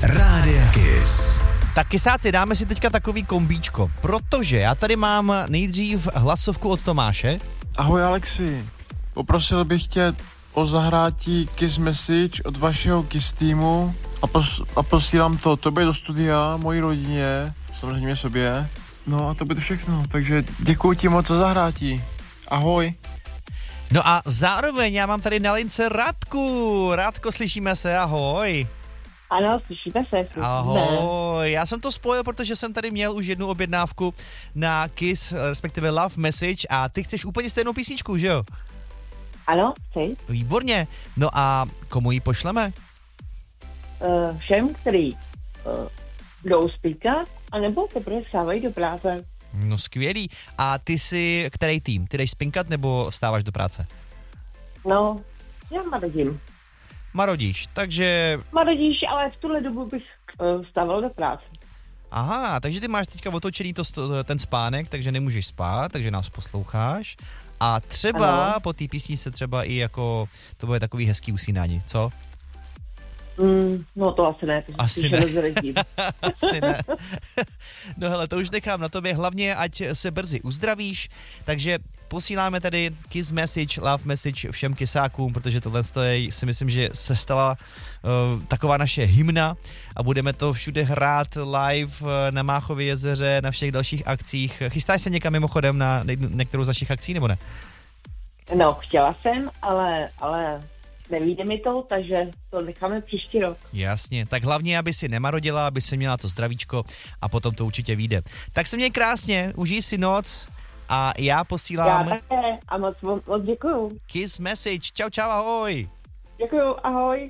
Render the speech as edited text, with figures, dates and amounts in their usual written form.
Rádia Kiss. Tak kysáci, dáme si teďka takový kombíčko, protože já tady mám nejdřív hlasovku od Tomáše. Ahoj Alexi, poprosil bych tě o zahrátí Kiss Message od vašeho Kiss týmu a posílám to tobě do studia, mojí rodině, samozřejmě sobě. No a to bude všechno, takže děkuji ti moc za zahrátí. Ahoj. No a zároveň já mám tady na lince Radku. Radko, slyšíme se, ahoj. Ano, slyšíte se. Ahoj, já jsem to spojil, protože jsem tady měl už jednu objednávku na Kiss, respektive Love Message a ty chceš úplně stejnou písničku, že jo? Ano, chci. Výborně, no a komu ji pošleme? Všem, který jdou spíkat, anebo teprve vstávají do práce. No skvělý, a ty jsi který tým? Ty jdeš spinkat nebo vstáváš do práce? No, já marodím. Marodíš, takže... Marodíš, ale v tuhle dobu bych vstával do práce. Aha, takže ty máš teďka otočený ten spánek, takže nemůžeš spát, takže nás posloucháš. A třeba po té písničce třeba i jako, to bude takový hezký usínání, co? No to asi ne, to asi ne. Asi ne. No hele, to už nechám na tobě, hlavně ať se brzy uzdravíš, takže posíláme tady Kiss Message, Love Message všem kysákům, protože tohle je, si myslím, že se stala taková naše hymna a budeme to všude hrát live na Máchově jezeře, na všech dalších akcích. Chystáš se někam mimochodem na některou z našich akcí, nebo ne? No, chtěla jsem, ale nevíde mi to, takže to necháme příští rok. Jasně, tak hlavně, aby si nemarodila, aby si měla to zdravíčko a potom to určitě vyjde. Tak se měj krásně, užij si noc a já posílám... Já také a moc děkuju. Kiss Message, čau, ahoj. Děkuju, ahoj.